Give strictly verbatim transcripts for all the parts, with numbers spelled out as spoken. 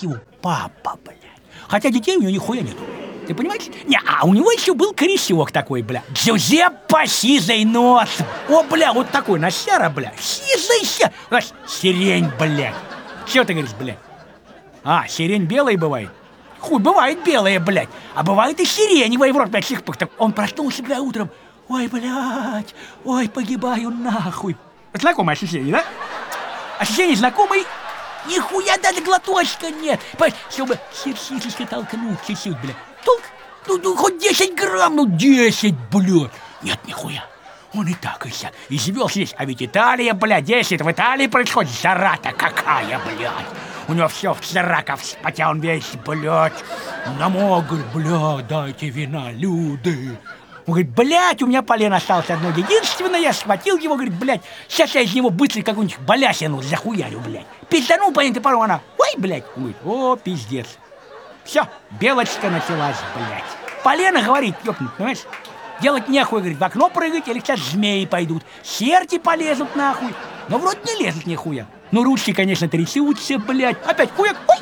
его папа, блядь. Хотя детей у него нихуя нету. Ты понимаешь? Не, а у него еще был корешок такой, бля. Джузеппе сизый нос. О, бля, вот такой носяра, бля. Сизый ся. Сирень, блядь. Че ты говоришь, блядь? А, сирень белая бывает? Хуй, бывает белая, блядь. А бывает и сиреневая, в рот, блядь, всех пыхтов. Он проснулся, бля, утром. Ой, блядь, ой, погибаю нахуй. Знакомое ощущение, да? Ощущение знакомое. Нихуя даже глоточка нет. Понимаешь, чтобы сердечко толкнуть чуть-чуть, бля. Толк, ну, ну, хоть десять грамм, ну, десять, блядь. Нет, нихуя. Он и так, и сяк. И живет здесь. А ведь Италия, блядь, десять. В Италии происходит жара-то какая, блядь. У него все в цараках, хотя он весь, блядь, намок, говорит, блядь, дайте вина, люди. Он говорит, блядь, у меня полено осталось одно единственное, я схватил его, говорит, блядь, сейчас я из него быстро какую-нибудь балясину захуярю, блядь. Пизданул, понятно, пару, она, ой, блядь. Он говорит, о, пиздец. Все, белочка началась, блядь. Полено, говорит, ёпнуть, понимаешь? Делать нехуй, говорит, в окно прыгать, или сейчас змеи пойдут. Черти полезут нахуй. Но вроде не лезут нихуя. Ну, ручки, конечно, трясутся, блядь. Опять хуяк, ой!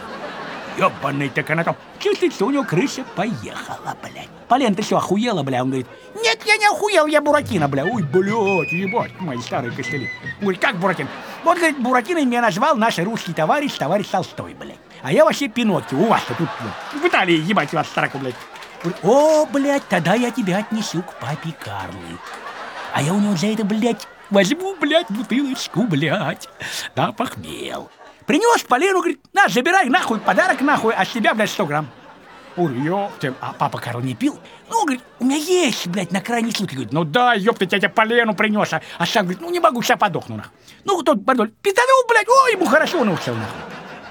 Ёбаный так она там. Чувствуется, у него крыша поехала, блядь. Полен, ты что, охуела, бля? Он говорит, нет, я не охуел, я Буратино, бля. Ой, блядь, ебать, мои старые костыли. Он говорит, как Буратино? Вот, говорит, Буратино меня назвал наш русский товарищ, товарищ Толстой, блядь. А я вообще Пиноккио, у вас-то тут, блядь. В Италии, ебать, вас стараку, блядь. Говорит, о, блядь, тогда я тебя отнесу к папе Карлу. А я у него за это, блядь, возьму, блядь, бутылочку, блядь. Да, похмел. Принес Полену, говорит, на, забирай нахуй, подарок нахуй, а с тебя, блядь, сто грамм. Ой, ёпта, а папа Карл не пил? Ну, говорит, у меня есть, блядь, на крайний случай. Говорит, ну да, ёпта, я тебе Полену принес. А, а сам говорит, ну не могу, сейчас подохну, нахуй. Ну, тот, пардон, пизданул, блядь, ой, ему хорошо научил, нахуй.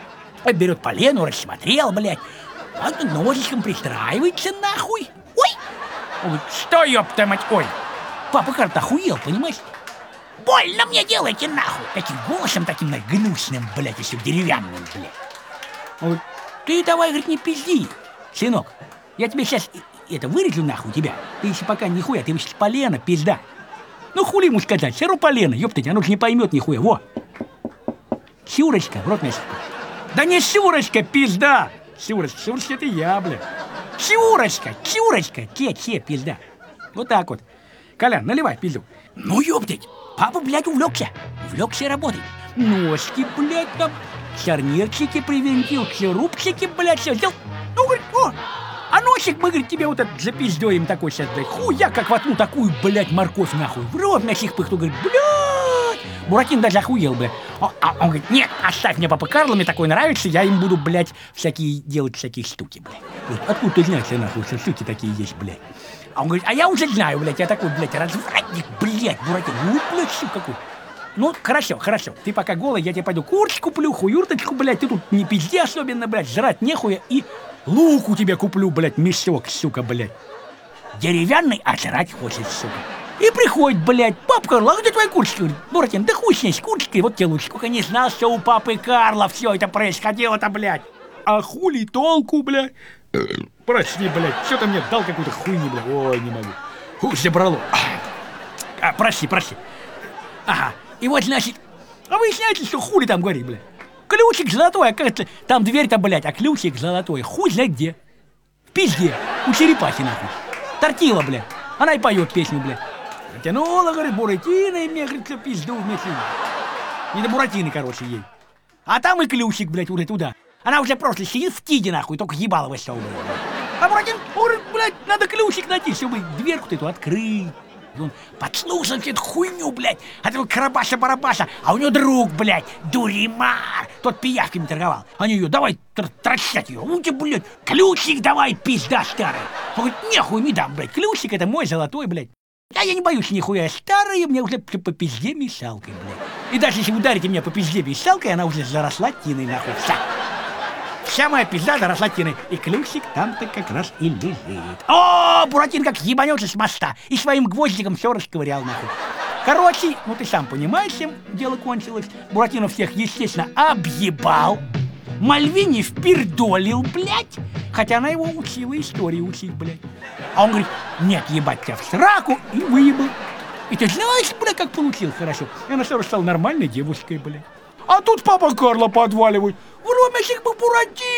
Он берет Полену, рассмотрел, блядь. А ножичком пристраивается, нахуй. Ой! Он говорит, что, ёпта мать, ой. Папа Карл охуел, понимаешь? Больно мне делайте, нахуй! Таким голосом таким гнусным, блядь, еще деревянным, блядь. Он говорит, ты давай, говорит, не пизди, сынок. Я тебе сейчас это вырежу, нахуй, тебя. Ты если пока нихуя, ты сейчас полено, пизда. Ну, хули ему сказать, все равно полено, ёптать, оно же не поймет нихуя, во. Сюрочка, в рот мясо. Да не Сюрочка, пизда! Сюрочка, Сюрочка, это я, блядь. Сюрочка, Сюрочка, те, те, пизда. Вот так вот. Колян, наливай пизду. Ну, ёптать. Папа, блядь, увлекся. Увлекся работой. Ножки, блядь, там, шарнирчики привинтил, рубчики, блядь, все сделал. Ну, говорит, о, а носик, мы, говорит, тебе вот этот запиздёем такой сейчас, блядь. Хуй, я как воткну такую, блядь, морковь, нахуй. В рот мясих пыхту, говорит, блядь. Буратино даже охуел, блядь. А, а он говорит, нет, оставь мне папа Карло, мне такой нравится, я им буду, блядь, всякие, делать всякие штуки, блядь. Говорит, откуда ты знаешь, нахуй, что штуки такие есть, блядь. А он говорит, а я уже знаю, блядь, я такой, блядь, развратник, блядь, Буратино, ну, блядь, сука, какой. Ну, хорошо, хорошо, ты пока голый, я тебе пойду курточку куплю, хуюрточку, блядь, ты тут не пизди особенно, блядь, жрать нехуя, и лук у тебя куплю, блядь, мешок, сука, блядь. Деревянный, а жрать хочет, сука. И приходит, блядь, папа Карл, а где твоя курточка? Говорит, Буратино, да хуй с ней, с курточкой, вот тебе лук. Сколько не знал, что у папы Карла все это происходило-то, блядь. А хули толку, блядь? Прости, блядь, что-то мне дал какую-то хуйню, блядь. Ой, не могу. Хуй забрало. А, прости, прости. Ага, и вот, значит, а выясняется, что хули там говорит, блядь. Ключик золотой, оказывается, там дверь-то, блядь, а ключик золотой, хуй знает где. В пизде, у черепахи, нахуй. Тортила, блядь. Она и поет песню, блядь. Затянула, говорит, Буратино, и мне, говорит, все пизду вместе. Не до Буратино, короче, ей. А там и ключик, блядь, уже туда. Она уже просто сидит в тиде, нахуй, только ебало высовывает. А Буратино, говорит, блядь, надо ключик найти, чтобы дверку-то эту открыть. И он подслушал эту хуйню, блядь, от этого карабаша-барабаша. А у него друг, блядь, Дуримар, тот пиявками торговал. Они ее, давай трощать ее. Ну тебе, блядь, ключик давай, пизда старая. Он говорит, нехуй не дам, блядь, ключик это мой золотой, блядь. А я не боюсь нихуя, старая, мне уже по пизде мешалкой, блядь. И даже если вы ударите меня по пизде мешалкой, она уже заросла тиной, нахуй, вся. Вся моя пизда заросла тиной, и ключик там-то как раз и лежит. О, Буратино как ебанется с моста, и своим гвоздиком все расковырял, нахуй. Короче, ну ты сам понимаешь, чем дело кончилось. Буратино всех, естественно, объебал. Мальвине впердолил, блядь. Хотя она его учила истории учить, блядь. А он говорит, нет, ебать тебя в сраку, и выебал. И ты знаешь, блядь, как получил хорошо. И она сразу стала нормальной девушкой, блядь. А тут папа Карло подваливает. Вроме всех бы Буратино.